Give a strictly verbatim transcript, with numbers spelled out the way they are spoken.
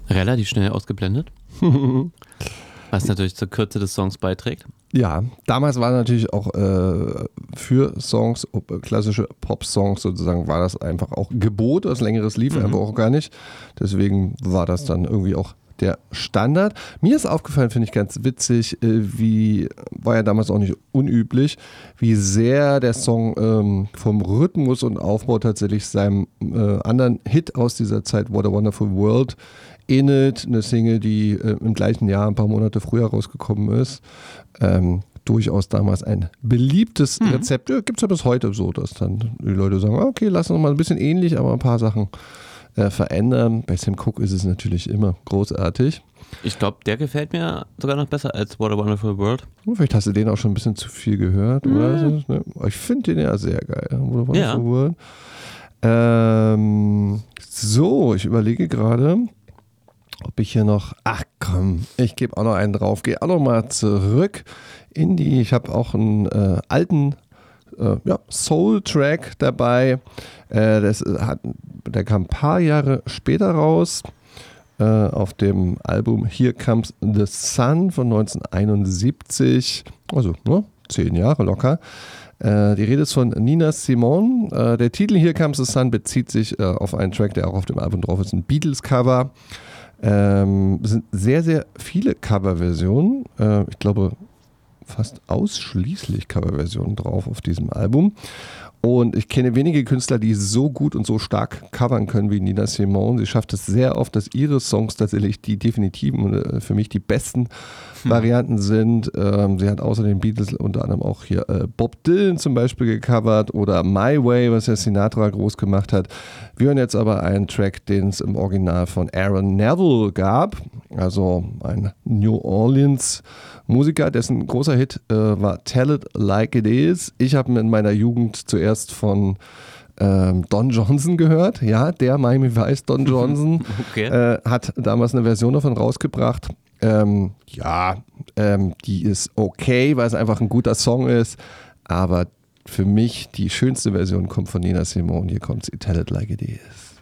Relativ schnell ausgeblendet. Was natürlich zur Kürze des Songs beiträgt. Ja, damals war natürlich auch äh, für Songs, klassische Pop-Songs sozusagen, war das einfach auch Gebot. Was Längeres lief mhm. einfach auch gar nicht. Deswegen war das dann irgendwie auch der Standard. Mir ist aufgefallen, finde ich ganz witzig, äh, wie, war ja damals auch nicht unüblich, wie sehr der Song ähm, vom Rhythmus und Aufbau tatsächlich seinem äh, anderen Hit aus dieser Zeit, What a Wonderful World, ähnelt. Eine Single, die äh, im gleichen Jahr, ein paar Monate früher rausgekommen ist. Ähm, durchaus damals ein beliebtes mhm. Rezept. Ja, gibt es ja bis heute so, dass dann die Leute sagen, okay, lass uns mal ein bisschen ähnlich, aber ein paar Sachen äh, verändern. Bei Sam Cooke ist es natürlich immer großartig. Ich glaube, der gefällt mir sogar noch besser als What a Wonderful World. Vielleicht hast du den auch schon ein bisschen zu viel gehört. Mhm. Oder? Ich finde den ja sehr geil. What a Wonderful ja. World. Ähm, so, ich überlege gerade, ob ich hier noch, ach komm, ich gebe auch noch einen drauf, gehe auch noch mal zurück in die, ich habe auch einen äh, alten äh, ja, Soul-Track dabei, äh, das hat, der kam ein paar Jahre später raus, äh, auf dem Album Here Comes the Sun von neunzehnhunderteinundsiebzig, also ne, zehn Jahre locker. Äh, die Rede ist von Nina Simone. Äh, der Titel Here Comes the Sun bezieht sich äh, auf einen Track, der auch auf dem Album drauf ist, ein Beatles-Cover. Ähm, es sind sehr, sehr viele Coverversionen. Äh, ich glaube, fast ausschließlich Coverversionen drauf auf diesem Album. Und ich kenne wenige Künstler, die so gut und so stark covern können wie Nina Simone. Sie schafft es sehr oft, dass ihre Songs tatsächlich die definitiven, für mich die besten hm. Varianten sind. Ähm, sie hat außer den Beatles unter anderem auch hier äh, Bob Dylan zum Beispiel gecovert oder My Way, was ja Sinatra groß gemacht hat. Wir hören jetzt aber einen Track, den es im Original von Aaron Neville gab, also ein New Orleans Musiker, dessen großer Hit äh, war Tell It Like It Is. Ich habe in meiner Jugend zuerst von ähm, Don Johnson gehört. Ja, der Miami Vice Don Johnson okay. äh, hat damals eine Version davon rausgebracht. Ähm, ja, ähm, die ist okay, weil es einfach ein guter Song ist. Aber für mich die schönste Version kommt von Nina Simone. Hier kommt sie, Tell It Like It Is.